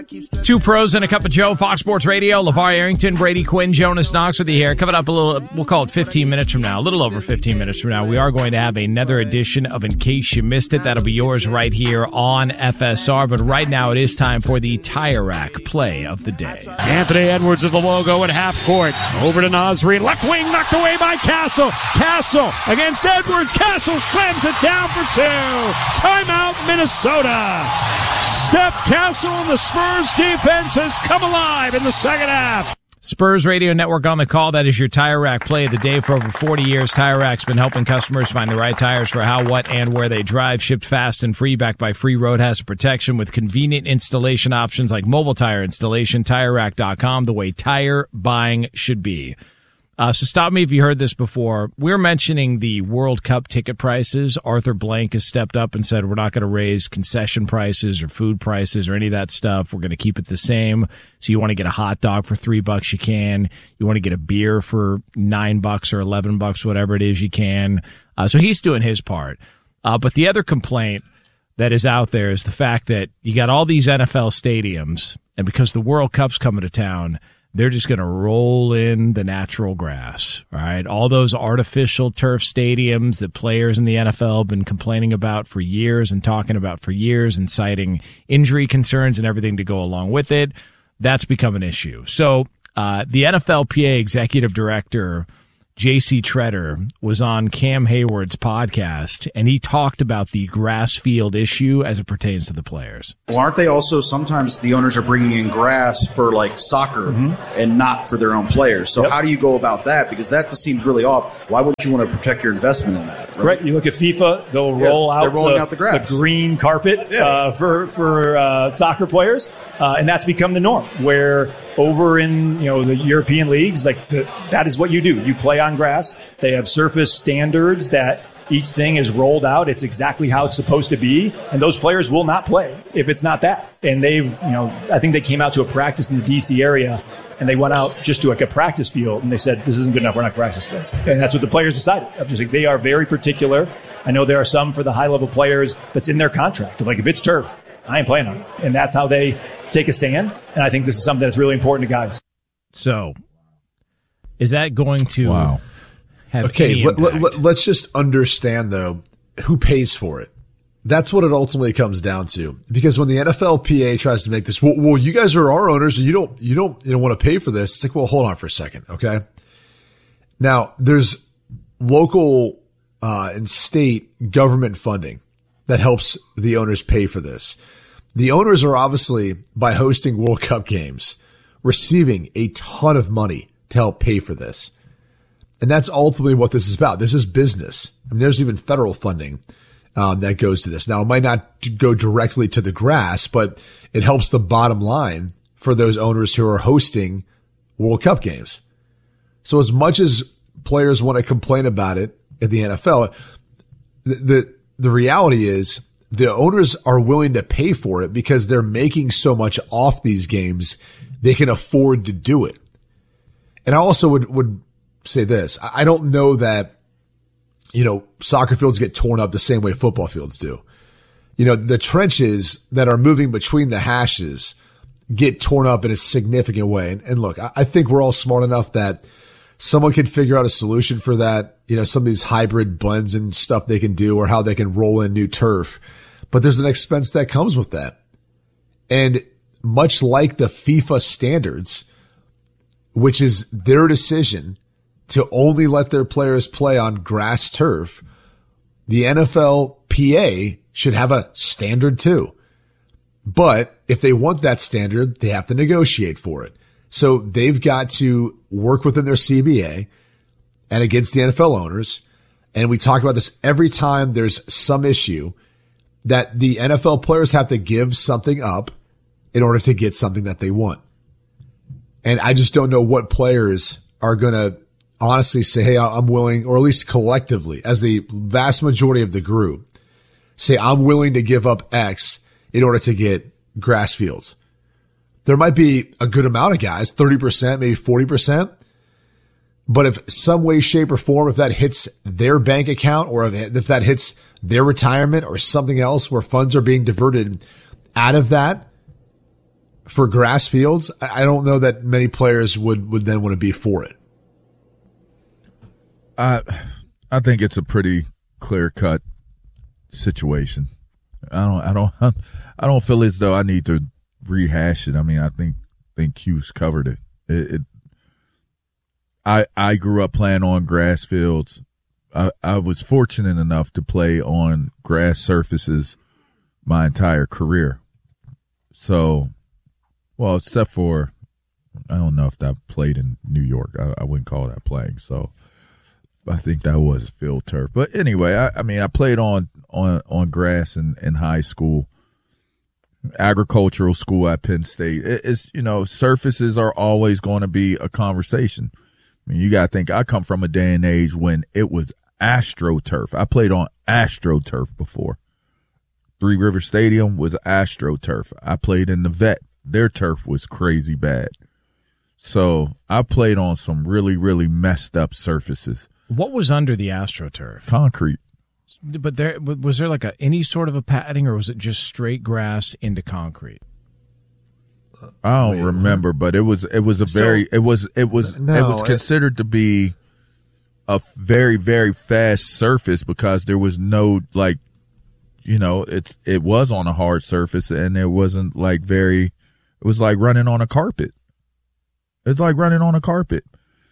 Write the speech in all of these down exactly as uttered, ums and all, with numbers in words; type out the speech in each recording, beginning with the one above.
Two pros and a cup of Joe, Fox Sports Radio. LeVar Arrington, Brady Quinn, Jonas Knox with you here. Coming up a little, we'll call it fifteen minutes from now, a little over fifteen minutes from now, we are going to have another edition of In Case You Missed It. That'll be yours right here on F S R. But right now it is time for the Tire Rack play of the day. Anthony Edwards of the logo at half court. Over to Nasri. Left wing knocked away by Castle. Castle against Edwards. Castle slams it down for two. Timeout, Minnesota. Steph Castle and the Spurs defense has come alive in the second half. Spurs Radio Network on the call. That is your Tire Rack play of the day. For over forty years, Tire Rack's been helping customers find the right tires for how, what, and where they drive. Shipped fast and free, backed by free road hazard protection with convenient installation options like mobile tire installation. Tire Rack dot com, the way tire buying should be. Uh, so stop me if you heard this before. We're mentioning the World Cup ticket prices. Arthur Blank has stepped up and said we're not going to raise concession prices or food prices or any of that stuff. We're going to keep it the same. So you want to get a hot dog for three bucks, you can. You want to get a beer for nine bucks or eleven bucks, whatever it is, you can. Uh, so he's doing his part. Uh, but the other complaint that is out there is the fact that you got all these N F L stadiums, and because the World Cup's coming to town, they're just going to roll in the natural grass, all right? All those artificial turf stadiums that players in the N F L have been complaining about for years and talking about for years and citing injury concerns and everything to go along with it, that's become an issue. So uh, the N F L P A executive director, J C Tretter, was on Cam Hayward's podcast, and he talked about the grass field issue as it pertains to the players. Well, aren't they also sometimes the owners are bringing in grass for like soccer mm-hmm. and not for their own players? So yep. How do you go about that? Because that just seems really off. Why wouldn't you want to protect your investment in that? Right. right. You look at FIFA; they'll roll yeah, out, rolling the, out the, grass. the green carpet yeah. uh, for for uh, soccer players, uh, and that's become the norm. Where over in you know the European leagues, like the, that is what you do. You play on grass. They have surface standards that each thing is rolled out. It's exactly how it's supposed to be. And those players will not play if it's not that. And they've, you know, I think they came out to a practice in the D C area and they went out just to like a practice field and they said, this isn't good enough. We're not practicing today. And that's what the players decided. I'm just like, they are very particular. I know there are some for the high level players that's in their contract. Like if it's turf, I ain't playing on it. And that's how they take a stand. And I think this is something that's really important to guys. So is that going to, wow. Okay, let, let, let's just understand, though, who pays for it. That's what it ultimately comes down to. Because when the N F L P A tries to make this, well, well you guys are our owners, and you don't, you don't, you don't want to pay for this. It's like, well, hold on for a second, okay? Now, there's local uh, and state government funding that helps the owners pay for this. The owners are obviously, by hosting World Cup games, receiving a ton of money to help pay for this. And that's ultimately what this is about. This is business. I mean, there's even federal funding um, that goes to this. Now, it might not go directly to the grass, but it helps the bottom line for those owners who are hosting World Cup games. So as much as players want to complain about it at the N F L, the, the, the reality is the owners are willing to pay for it because they're making so much off these games, they can afford to do it. And I also would, would, say this. I don't know that, you know, soccer fields get torn up the same way football fields do. You know, the trenches that are moving between the hashes get torn up in a significant way. And, and look, I, I think we're all smart enough that someone can figure out a solution for that. You know, some of these hybrid blends and stuff they can do or how they can roll in new turf. But there's an expense that comes with that. And much like the FIFA standards, which is their decision to only let their players play on grass turf, the N F L P A should have a standard too. But if they want that standard, they have to negotiate for it. So they've got to work within their C B A and against the N F L owners. And we talk about this every time there's some issue that the N F L players have to give something up in order to get something that they want. And I just don't know what players are going to honestly say, hey, I'm willing, or at least collectively, as the vast majority of the group, say, I'm willing to give up X in order to get grass fields. There might be a good amount of guys, thirty percent, maybe forty percent. But if some way, shape, or form, if that hits their bank account or if that hits their retirement or something else where funds are being diverted out of that, for grass fields, I don't know that many players would, would then want to be for it. I I think it's a pretty clear cut situation. I don't I don't I don't feel as though I need to rehash it. I mean, I think think Q's covered it. It, it I I grew up playing on grass fields. I, I was fortunate enough to play on grass surfaces my entire career. So, well, except for, I don't know if I've played in New York. I, I wouldn't call that playing. So, I think that was field turf. But anyway, I, I mean, I played on on on grass in, in high school, agricultural school at Penn State. It, it's, you know, surfaces are always going to be a conversation. I mean, you got to think, I come from a day and age when it was AstroTurf. I played on AstroTurf before. Three River Stadium was AstroTurf. I played in the Vet. Their turf was crazy bad. So I played on some really, really messed up surfaces. What was under the AstroTurf? Concrete. But there was there like a any sort of a padding, or was it just straight grass into concrete? I don't Wait, remember, but it was it was a very so, it was it was no, it was considered it, to be a very, very fast surface because there was no, like, you know, it's it was on a hard surface, and it wasn't like very, it was like running on a carpet. It's like running on a carpet.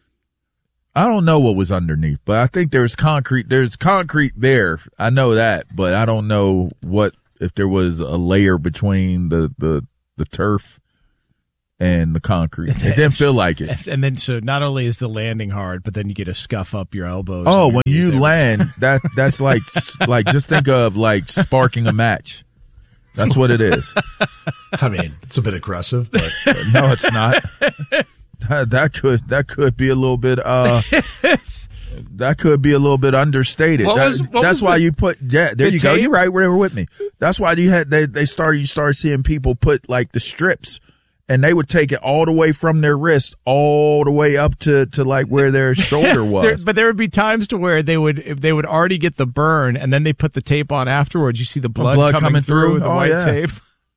I don't know what was underneath, but I think there's concrete. There's concrete there. I know that, but I don't know what, if there was a layer between the, the, the turf and the concrete. It didn't feel like it. And then, so not only is the landing hard, but then you get to scuff up your elbows. Oh, your when you everywhere. land, that that's like, like just think of like sparking a match. That's what it is. I mean, it's a bit aggressive, but no, it's not. That, that could that could be a little bit uh that could be a little bit understated. That, was, that's why the, you put yeah there the you tape? go. You're right. Whatever with me. That's why you had they they started you started seeing people put like the strips, and they would take it all the way from their wrist all the way up to, to like where their shoulder was. there, but there would be times to where they would if they would already get the burn, and then they put the tape on afterwards. You see the blood, blood coming, coming through, through the oh, white yeah. tape.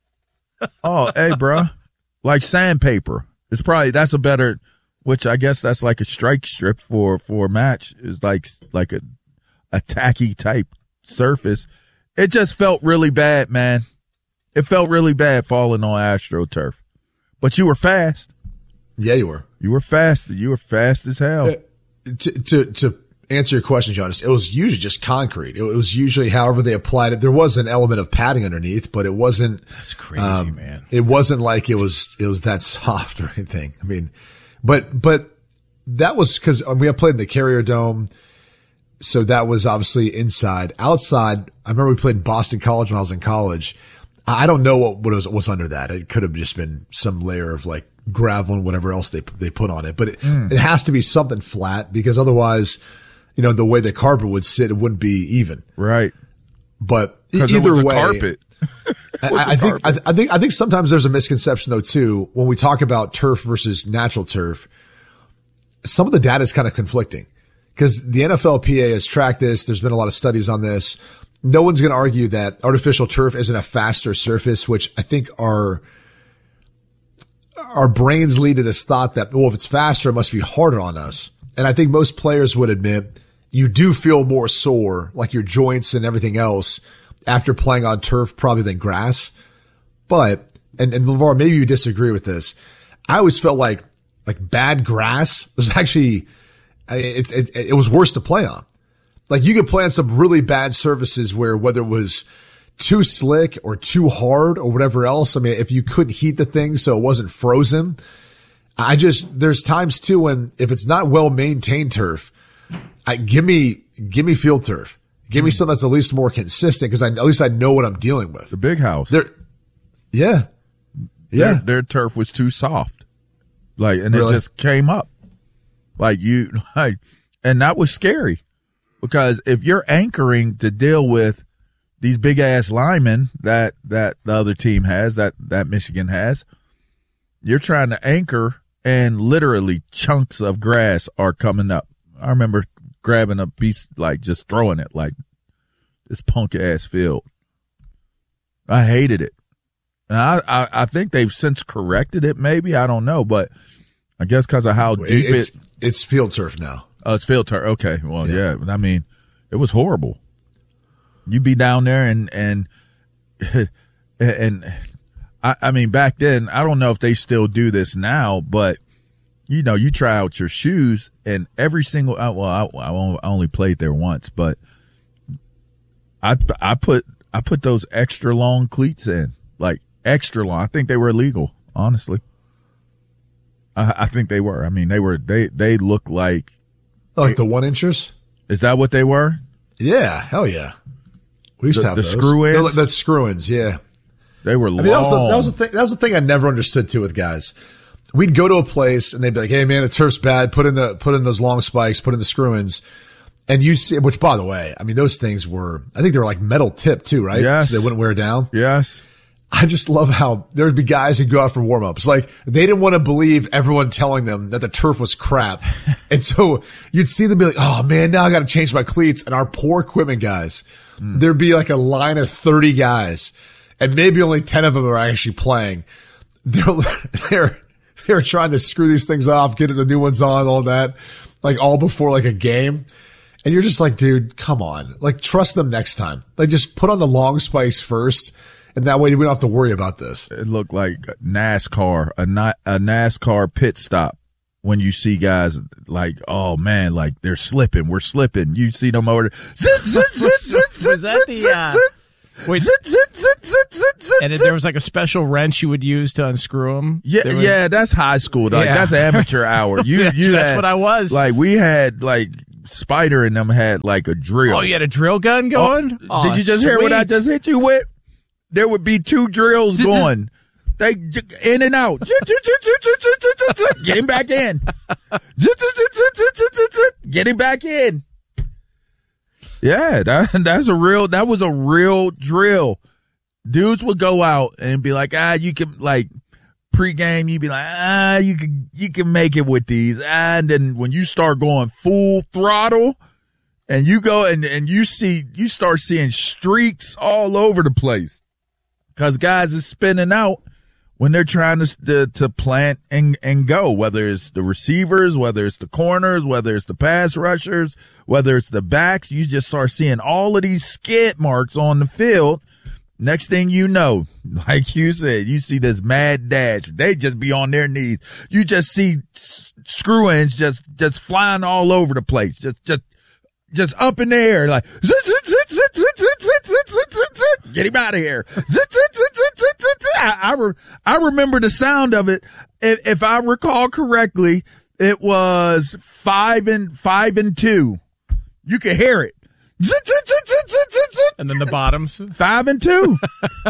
Oh, hey, bro, like sandpaper. It's probably that's a better, which I guess that's like a strike strip for for a match. Is like like a a tacky type surface. It just felt really bad, man. It felt really bad falling on AstroTurf. But you were fast. Yeah, you were. You were fast. You were fast as hell. Uh, to, to to answer your question, Jonas, it was usually just concrete. It was usually however they applied it. There was an element of padding underneath, but it wasn't. That's crazy, um, man. It wasn't like it was it was that soft or anything. I mean, but but that was because we had played in the Carrier Dome, so that was obviously inside. Outside, I remember we played in Boston College when I was in college. I don't know what, what was, was under that. It could have just been some layer of like gravel and whatever else they they put on it. But it, mm. it has to be something flat because otherwise, you know, the way the carpet would sit, it wouldn't be even. Right. But either it was a way, carpet. I, I think I, I think I think sometimes there's a misconception though too when we talk about turf versus natural turf. Some of the data is kind of conflicting because the N F L P A has tracked this. There's been a lot of studies on this. No one's going to argue that artificial turf isn't a faster surface, which I think our, our brains lead to this thought that, well, if it's faster, it must be harder on us. And I think most players would admit you do feel more sore, like your joints and everything else after playing on turf probably than grass. But, and, and LeVar, maybe you disagree with this. I always felt like, like bad grass was actually, it's, it, it was worse to play on. Like you could play on some really bad surfaces where whether it was too slick or too hard or whatever else. I mean, if you couldn't heat the thing so it wasn't frozen, I just, there's times too when if it's not well maintained turf, I give me, give me field turf. Give me something that's at least more consistent because I, at least I know what I'm dealing with. The Big House. They're, yeah. Yeah. Their, their turf was too soft. Like, and really? It just came up. Like you, like, and that was scary. Because if you're anchoring to deal with these big ass linemen that, that the other team has, that, that Michigan has, you're trying to anchor and literally chunks of grass are coming up. I remember grabbing a piece, like just throwing it like this punk ass field. I hated it. And I, I, I think they've since corrected it. Maybe I don't know, but I guess because of how deep it's, it. It's field turf now. Oh, it's field turf. Okay, well, yeah. yeah. I mean, it was horrible. You be down there and and and I, I mean, back then, I don't know if they still do this now, but you know, you try out your shoes and every single. Well, I, I only played there once, but I I put I put those extra long cleats in, like extra long. I think they were illegal, honestly. I, I think they were. I mean, they were. They they look like like the one inchers. Is that what they were? Yeah, hell yeah. We used the, to have the those. screw ins. The, the screw ins, yeah. They were long. I mean, that was, the, that was the thing. That was the thing I never understood too with guys. We'd go to a place and they'd be like, "Hey man, the turf's bad. Put in the put in those long spikes. Put in the screw ins." And you see, which by the way, I mean those things were. I think they were like metal tip too, right? Yes. So they wouldn't wear down. Yes. I just love how there would be guys who go out for warm ups. Like they didn't want to believe everyone telling them that the turf was crap. And so you'd see them be like, "Oh man, now I got to change my cleats." And our poor equipment guys, mm. there'd be like a line of thirty guys and maybe only ten of them are actually playing. They're, they're, they're trying to screw these things off, get the new ones on, all that, like all before like a game. And you're just like, dude, come on. Like trust them next time. Like just put on the long spikes first. And that way we don't have to worry about this. It looked like NASCAR, a, a NASCAR pit stop when you see guys like, oh man, like they're slipping. We're slipping. You see them over there. Zit, zit, zit, zit, Was that the, zit, uh, zit, wait, zit, zit, zit, zit, zit, zit, and there was like a special wrench you would use to unscrew them? Yeah, was, yeah, that's high school. Like, yeah. That's amateur hour. You, that's, you that's had, what I was. Like we had like Spider and them had like a drill. Oh, you had a drill gun going? Oh, oh, did you just sweet. hear what I just hit you with? There would be two drills going. They in and out. Get him back in. Get him back in. Yeah, that, that's a real, that was a real drill. Dudes would go out and be like, ah, you can, like, pregame, you'd be like, ah, you can, you can make it with these. Ah, and then when you start going full throttle, and you go and, and you see, you start seeing streaks all over the place. Cause guys are spinning out when they're trying to, to, to plant and, and go, whether it's the receivers, whether it's the corners, whether it's the pass rushers, whether it's the backs, you just start seeing all of these skid marks on the field. Next thing you know, like you said, you see this mad dash. They just be on their knees. You just see s- screw-ins just, just flying all over the place. Just, just, just up in the air, like, zit, zit, zit, zit, zit, zit, zit, zit, zit, zit, zit. Get him out of here. Zit, zit, zit, zit, zit, zit, zit. I, I, re- I remember the sound of it. If, if I recall correctly, it was five and, five and two. You could hear it. Zit, zit, zit, zit, zit, zit, zit. And then the bottoms. Five and two.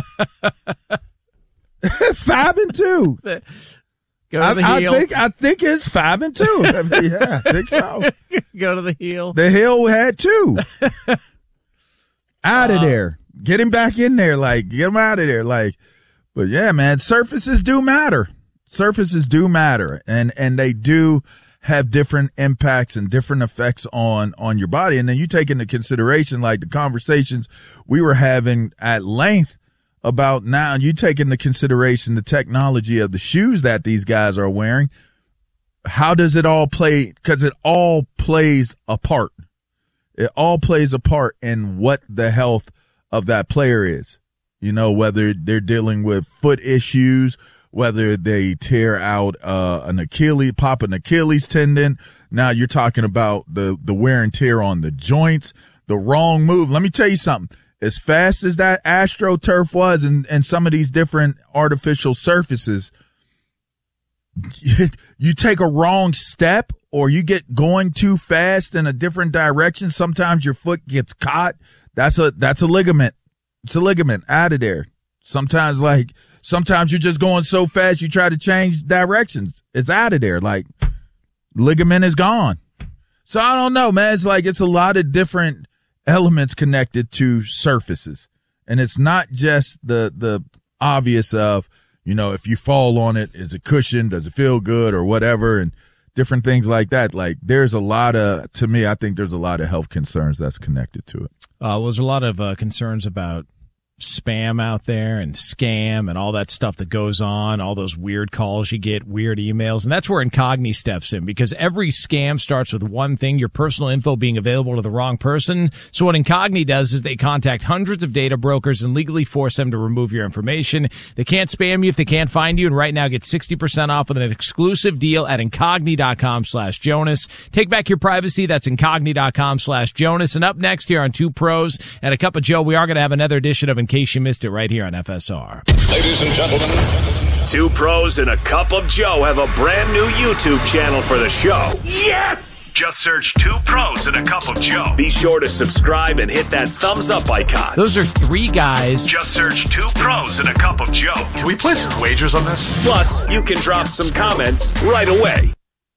Five and two. Go to I, the I heel. think I think it's five and two. I mean, yeah, I think so. Go to the heel. The heel had two. Out of uh, there. Get him back in there. Like, get him out of there. Like, but yeah, man, surfaces do matter. Surfaces do matter. And, and they do have different impacts and different effects on, on your body. And then you take into consideration, like the conversations we were having at length about now, you take into consideration the technology of the shoes that these guys are wearing. How does it all play? Because it all plays a part. It all plays a part in what the health of that player is. You know, whether they're dealing with foot issues, whether they tear out uh, an Achilles, pop an Achilles tendon. Now you're talking about the, the wear and tear on the joints, the wrong move. Let me tell you something. As fast as that AstroTurf was and, and some of these different artificial surfaces, you, you take a wrong step or you get going too fast in a different direction. Sometimes your foot gets caught. That's a, that's a ligament. It's a ligament out of there. Sometimes like, sometimes you're just going so fast you try to change directions. It's out of there. Like ligament is gone. So I don't know, man. It's like, it's a lot of different elements connected to surfaces. And it's not just the, the obvious of, you know, if you fall on it, is it cushioned? Does it feel good or whatever? And different things like that. Like there's a lot of, to me, I think there's a lot of health concerns that's connected to it. Uh, well, there's a lot of uh, concerns about spam out there and scam and all that stuff that goes on, all those weird calls you get, weird emails. And that's where Incogni steps in, because every scam starts with one thing, your personal info being available to the wrong person. So what Incogni does is they contact hundreds of data brokers and legally force them to remove your information. They can't spam you if they can't find you. And right now, get sixty percent off with an exclusive deal at Incogni.com slash Jonas. Take back your privacy. That's Incogni.com slash Jonas. And up next here on Two Pros and a Cup of Joe, we are going to have another edition of In Case You Missed It right here on F S R. Ladies and gentlemen, Two Pros and a Cup of Joe have a brand new YouTube channel for the show. yes! Just search Two Pros and a Cup of Joe. Be sure to subscribe and hit that thumbs up icon. Those are three guys. Just search Two Pros and a Cup of Joe. Can we place some wagers on this? Plus, you can drop some comments right away.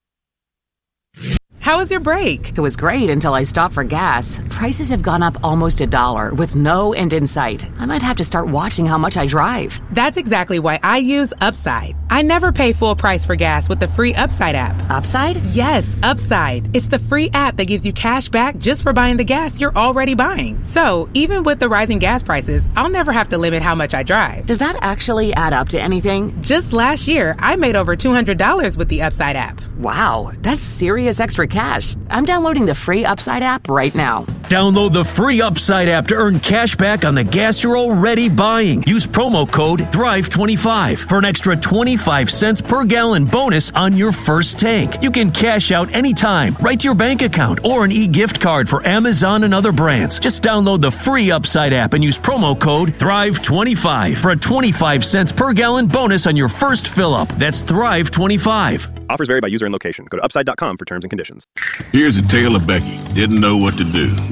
How was your break? It was great until I stopped for gas. Prices have gone up almost a dollar with no end in sight. I might have to start watching how much I drive. That's exactly why I use Upside. I never pay full price for gas with the free Upside app. Upside? Yes, Upside. It's the free app that gives you cash back just for buying the gas you're already buying. So even with the rising gas prices, I'll never have to limit how much I drive. Does that actually add up to anything? Just last year, I made over two hundred dollars with the Upside app. Wow, that's serious extra cash. I'm downloading the free Upside app right now. Download the free Upside app to earn cash back on the gas you're already buying. Use promo code thrive twenty-five for an extra twenty-five cents per gallon bonus on your first tank. You can cash out anytime, right to your bank account, or an e-gift card for Amazon and other brands. Just download the free Upside app and use promo code thrive twenty-five for a twenty-five cents per gallon bonus on your first fill-up. That's thrive twenty-five. Offers vary by user and location. Go to upside dot com for terms and conditions. Here's a tale of Becky. Didn't know what to do.